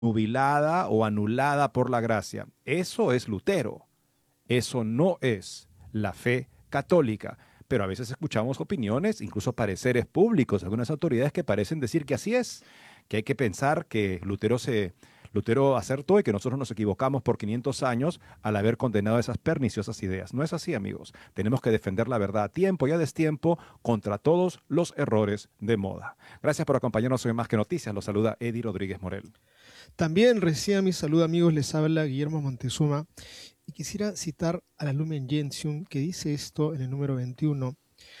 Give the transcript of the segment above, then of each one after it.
nubilada o anulada por la gracia. Eso es Lutero. Eso no es la fe católica. Pero a veces escuchamos opiniones, incluso pareceres públicos, algunas autoridades que parecen decir que así es, que hay que pensar que Lutero acertó y que nosotros nos equivocamos por 500 años al haber condenado esas perniciosas ideas. No es así, amigos. Tenemos que defender la verdad a tiempo y a destiempo contra todos los errores de moda. Gracias por acompañarnos hoy en Más que Noticias. Los saluda Eddie Rodríguez Morel. También recién mi saludo, amigos, les habla Guillermo Montezuma y quisiera citar a la Lumen Gentium que dice esto en el número 21.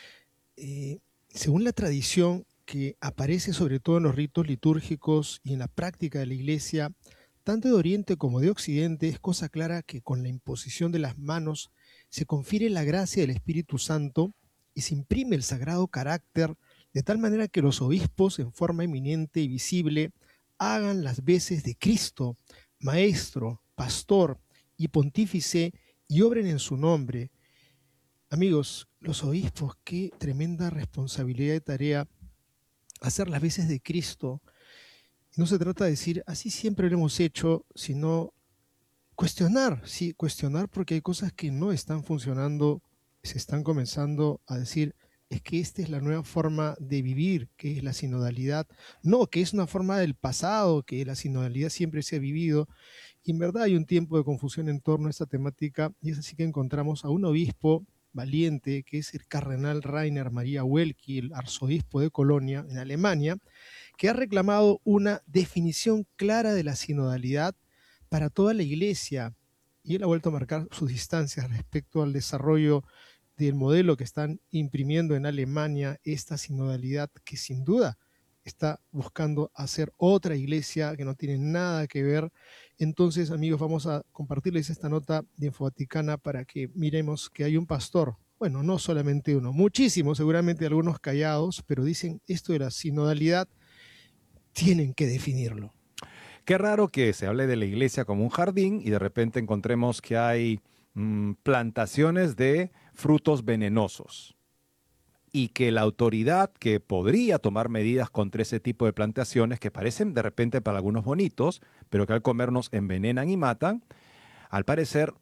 Según la tradición que aparece sobre todo en los ritos litúrgicos y en la práctica de la Iglesia, tanto de Oriente como de Occidente, es cosa clara que con la imposición de las manos se confiere la gracia del Espíritu Santo y se imprime el sagrado carácter de tal manera que los obispos, en forma eminente y visible, hagan las veces de Cristo, Maestro, Pastor y Pontífice, y obren en su nombre. Amigos, los obispos, qué tremenda responsabilidad de tarea hacer las veces de Cristo. No se trata de decir, así siempre lo hemos hecho, sino cuestionar, sí, cuestionar porque hay cosas que no están funcionando, se están comenzando a decir, es que esta es la nueva forma de vivir, que es la sinodalidad. No, que es una forma del pasado, que la sinodalidad siempre se ha vivido. Y en verdad hay un tiempo de confusión en torno a esta temática, y es así que encontramos a un obispo valiente, que es el cardenal Rainer Maria Welki, el arzobispo de Colonia, en Alemania, que ha reclamado una definición clara de la sinodalidad para toda la Iglesia, y él ha vuelto a marcar sus distancias respecto al desarrollo del modelo que están imprimiendo en Alemania, esta sinodalidad que sin duda está buscando hacer otra iglesia que no tiene nada que ver. Entonces, amigos, vamos a compartirles esta nota de Infovaticana para que miremos que hay un pastor, bueno, no solamente uno, muchísimos, seguramente algunos callados, pero dicen esto de la sinodalidad, tienen que definirlo. Qué raro que se hable de la iglesia como un jardín y de repente encontremos que hay plantaciones de frutos venenosos y que la autoridad que podría tomar medidas contra ese tipo de plantaciones que parecen de repente para algunos bonitos, pero que al comernos envenenan y matan, al parecer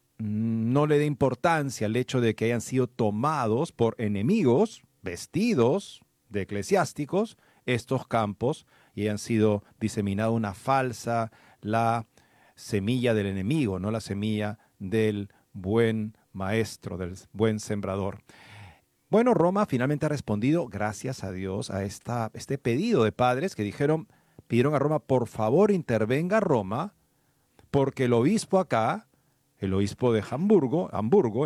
no le dé importancia al hecho de que hayan sido tomados por enemigos vestidos de eclesiásticos estos campos y hayan sido diseminado una falsa, la semilla del enemigo, no la semilla del buen maestro, del buen sembrador. Bueno, Roma finalmente ha respondido, gracias a Dios, a este pedido de padres que pidieron a Roma, por favor intervenga Roma, porque el obispo acá, el obispo de Hamburgo,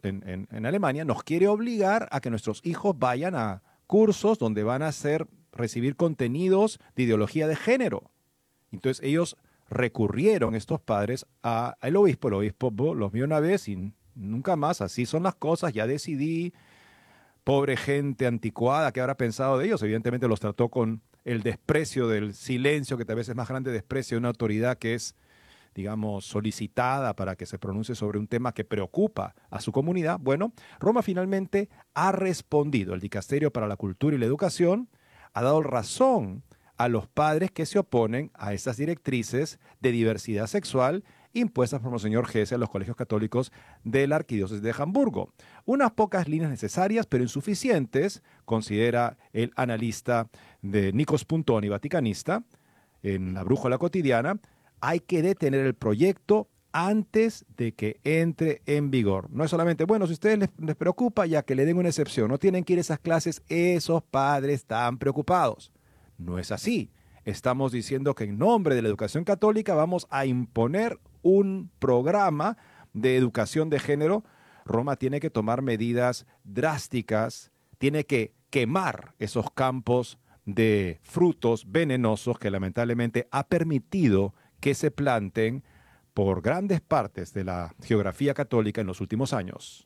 en Alemania, nos quiere obligar a que nuestros hijos vayan a cursos donde van a recibir contenidos de ideología de género. Entonces ellos recurrieron, estos padres, al obispo. El obispo los vio una vez y nunca más, así son las cosas, ya decidí. Pobre gente anticuada, ¿qué habrá pensado de ellos? Evidentemente los trató con el desprecio del silencio, que tal vez es más grande desprecio de una autoridad que es, digamos, solicitada para que se pronuncie sobre un tema que preocupa a su comunidad. Bueno, Roma finalmente ha respondido. El Dicasterio para la Cultura y la Educación ha dado razón a los padres que se oponen a esas directrices de diversidad sexual impuestas por Monseñor Gese a los colegios católicos de la Arquidiócesis de Hamburgo. Unas pocas líneas necesarias, pero insuficientes, considera el analista de Nikos Puntoni, vaticanista, en la Brújula Cotidiana. Hay que detener el proyecto antes de que entre en vigor. No es solamente, bueno, si a ustedes les preocupa, ya que le den una excepción, no tienen que ir a esas clases, esos padres están preocupados. No es así. Estamos diciendo que en nombre de la educación católica vamos a imponer un programa de educación de género. Roma tiene que tomar medidas drásticas, tiene que quemar esos campos de frutos venenosos que lamentablemente ha permitido que se planten por grandes partes de la geografía católica en los últimos años.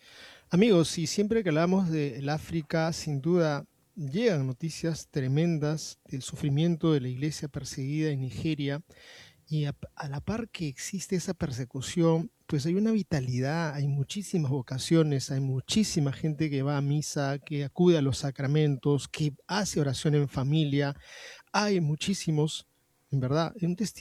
Amigos, y siempre que hablamos del África, sin duda llegan noticias tremendas del sufrimiento de la iglesia perseguida en Nigeria, y a la par que existe esa persecución, pues hay una vitalidad, hay muchísimas vocaciones, hay muchísima gente que va a misa, que acude a los sacramentos, que hace oración en familia, hay muchísimos en verdad, un